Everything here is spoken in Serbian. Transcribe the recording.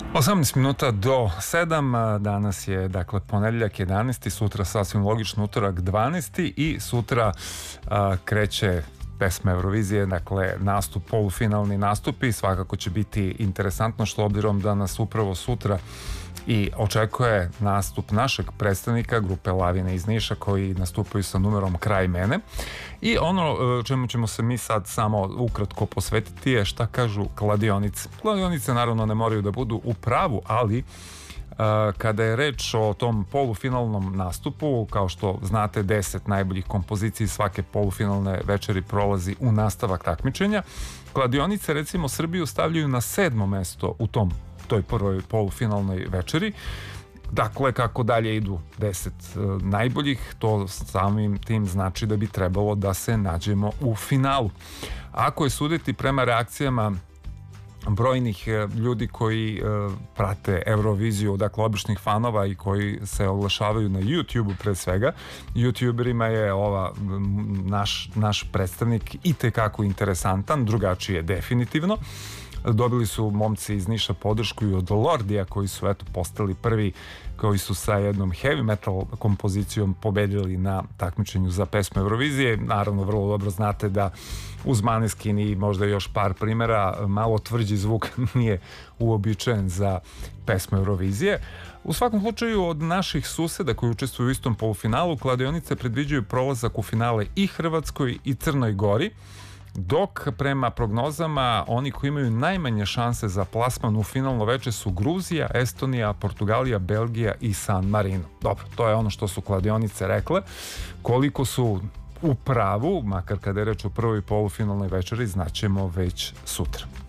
18 minuta do 7, danas je dakle ponedeljak 11. sutra sasvim logično utorak 12. i sutra kreće pesma Eurovizije, dakle nastup, polufinalni nastupi, svakako će biti interesantno što obzirom da nas upravo sutra i očekuje nastup našeg predstavnika grupe Lavine iz Niša koji nastupaju sa numerom Kraj mene. I ono čemu ćemo se mi sad samo ukratko posvetiti je šta kažu kladionice. Kladionice naravno ne moraju da budu u pravu, ali kada je reč o tom polufinalnom nastupu, kao što znate 10 najboljih kompozicija svake polufinalne večeri prolazi u nastavak takmičenja. Kladionice recimo Srbiju stavljaju na 7. mesto u toj prvoj polufinalnoj večeri. Dakle, kako dalje idu 10 najboljih, to samim tim znači da bi trebalo da se nađemo u finalu. Ako je suditi prema reakcijama brojnih ljudi koji prate Euroviziju, dakle običnih fanova i koji se oglašavaju na YouTube pre svega, YouTuberima je naš predstavnik itekako interesantan, drugačiji je definitivno. Dobili su momci iz Niša podršku i od Lordija koji su postali prvi koji su sa jednom heavy metal kompozicijom pobedili na takmičenju za pesmu Eurovizije. Naravno vrlo dobro znate da uz Maneskin i možda još par primjera malo tvrđi zvuk nije uobičajen za pesmu Eurovizije. U svakom slučaju od naših suseda koji učestvuju u istom polufinalu kladionice predviđaju prolazak u finale i Hrvatskoj i Crnoj Gori, dok prema prognozama oni koji imaju najmanje šanse za plasman u finalno veče su Gruzija, Estonija, Portugalija, Belgija i San Marino. Dobro, to je ono što su kladionice rekle. Koliko su u pravu, makar kada je reč o prvoj polufinalnoj večeri, znaćemo već sutra.